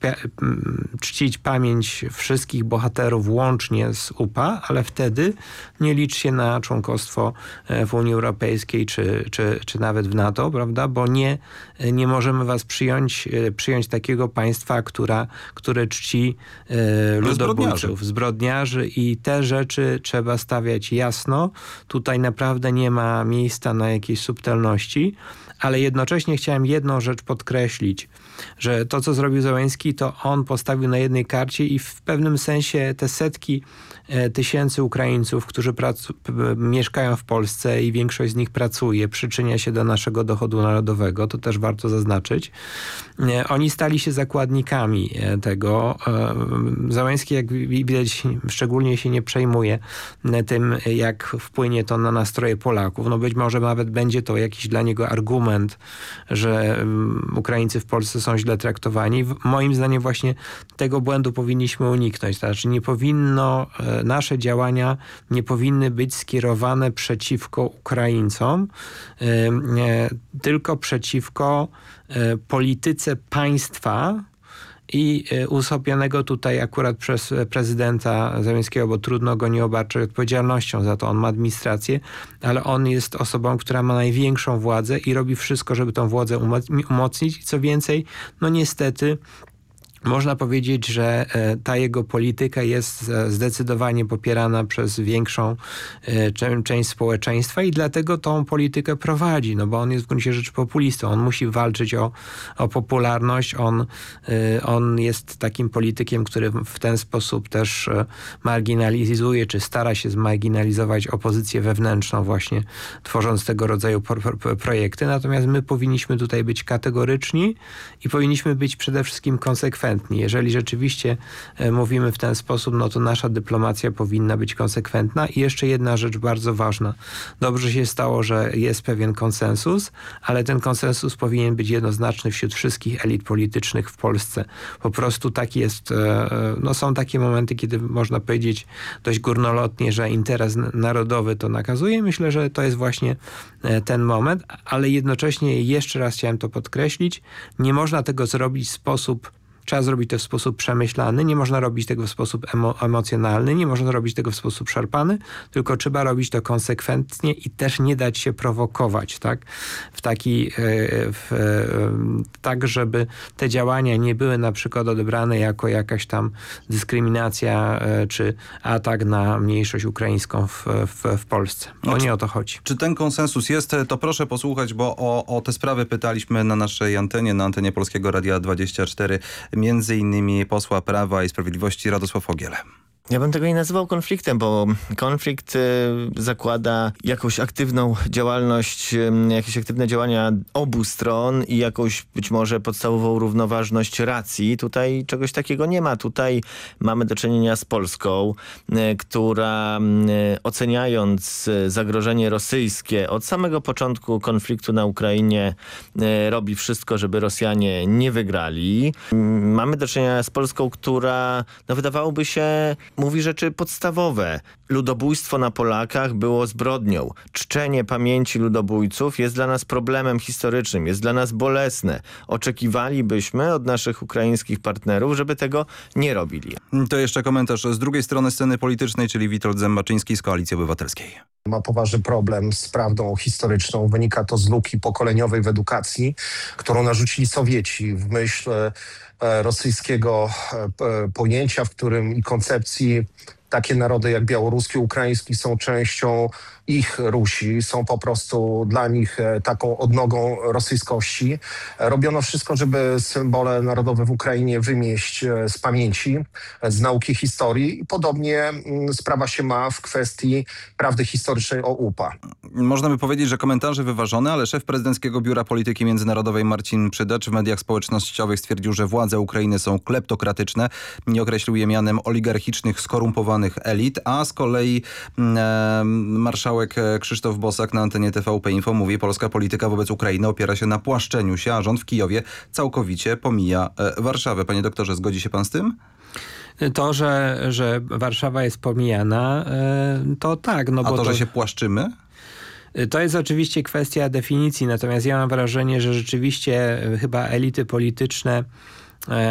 czcić pamięć wszystkich bohaterów łącznie z UPA, ale wtedy nie licz się na członkostwo w Unii Europejskiej czy nawet w NATO, prawda? Bo nie możemy was przyjąć takiego państwa, które czci ludobójców, zbrodniarzy i te rzeczy trzeba stawiać jasno. Tutaj naprawdę nie ma miejsca na jakieś subtelności, ale jednocześnie chciałem jedną rzecz podkreślić, że to, co zrobił Zełenski, to on postawił na jednej karcie i w pewnym sensie te setki tysięcy Ukraińców, którzy mieszkają w Polsce i większość z nich pracuje, przyczynia się do naszego dochodu narodowego, to też warto zaznaczyć. Oni stali się zakładnikami tego. Zełenski, jak widać, szczególnie się nie przejmuje tym, jak wpłynie to na nastroje Polaków. No być może nawet będzie to jakiś dla niego argument, że Ukraińcy w Polsce są źle traktowani. Moim zdaniem właśnie tego błędu powinniśmy uniknąć. Znaczy nasze działania nie powinny być skierowane przeciwko Ukraińcom, tylko przeciwko polityce państwa i uosabionego tutaj akurat przez prezydenta Zełenskiego, bo trudno go nie obarczać odpowiedzialnością za to. On ma administrację, ale on jest osobą, która ma największą władzę i robi wszystko, żeby tą władzę umocnić. I co więcej, no niestety można powiedzieć, że ta jego polityka jest zdecydowanie popierana przez większą część społeczeństwa i dlatego tą politykę prowadzi, no bo on jest w gruncie rzeczy populistą. On musi walczyć o popularność. On jest takim politykiem, który w ten sposób też marginalizuje, czy stara się zmarginalizować opozycję wewnętrzną właśnie, tworząc tego rodzaju projekty. Natomiast my powinniśmy tutaj być kategoryczni i powinniśmy być przede wszystkim konsekwentni. Jeżeli rzeczywiście mówimy w ten sposób, no to nasza dyplomacja powinna być konsekwentna. I jeszcze jedna rzecz bardzo ważna. Dobrze się stało, że jest pewien konsensus, ale ten konsensus powinien być jednoznaczny wśród wszystkich elit politycznych w Polsce. Po prostu tak jest, no są takie momenty, kiedy można powiedzieć dość górnolotnie, że interes narodowy to nakazuje. Myślę, że to jest właśnie ten moment, ale jednocześnie jeszcze raz chciałem to podkreślić. Nie można tego zrobić w sposób Trzeba zrobić to w sposób przemyślany, nie można robić tego w sposób emocjonalny, nie można robić tego w sposób szarpany, tylko trzeba robić to konsekwentnie i też nie dać się prowokować, tak? Tak, żeby te działania nie były na przykład odebrane jako jakaś tam dyskryminacja czy atak na mniejszość ukraińską w Polsce. Bo nie o to chodzi. Czy ten konsensus jest? To proszę posłuchać, bo o te sprawy pytaliśmy na naszej antenie, na antenie Polskiego Radia 24, między innymi posła Prawa i Sprawiedliwości Radosław Fogiel. Ja bym tego nie nazywał konfliktem, bo konflikt zakłada jakąś aktywną działalność, jakieś aktywne działania obu stron i jakąś być może podstawową równoważność racji. Tutaj czegoś takiego nie ma. Tutaj mamy do czynienia z Polską, która oceniając zagrożenie rosyjskie od samego początku konfliktu na Ukrainie robi wszystko, żeby Rosjanie nie wygrali. Mamy do czynienia z Polską, która wydawałoby się mówi rzeczy podstawowe. Ludobójstwo na Polakach było zbrodnią. Czczenie pamięci ludobójców jest dla nas problemem historycznym, jest dla nas bolesne. Oczekiwalibyśmy od naszych ukraińskich partnerów, żeby tego nie robili. To jeszcze komentarz z drugiej strony sceny politycznej, czyli Witold Zembaczyński z Koalicji Obywatelskiej. Ma poważny problem z prawdą historyczną. Wynika to z luki pokoleniowej w edukacji, którą narzucili Sowieci w myśl rosyjskiego pojęcia, w którym i koncepcji takie narody jak białoruski, ukraiński są częścią ich Rusi, są po prostu dla nich taką odnogą rosyjskości. Robiono wszystko, żeby symbole narodowe w Ukrainie wymieść z pamięci, z nauki historii i podobnie sprawa się ma w kwestii prawdy historycznej o UPA. Można by powiedzieć, że komentarze wyważone, ale szef Prezydenckiego Biura Polityki Międzynarodowej Marcin Przydacz w mediach społecznościowych stwierdził, że władze Ukrainy są kleptokratyczne. Nie określił je mianem oligarchicznych, skorumpowanych elit, a z kolei marszałek Krzysztof Bosak na antenie TVP Info mówi, polska polityka wobec Ukrainy opiera się na płaszczeniu się, a rząd w Kijowie całkowicie pomija Warszawę. Panie doktorze, zgodzi się pan z tym? To, że Warszawa jest pomijana, to tak. No bo że się płaszczymy? To jest oczywiście kwestia definicji, natomiast ja mam wrażenie, że rzeczywiście chyba elity polityczne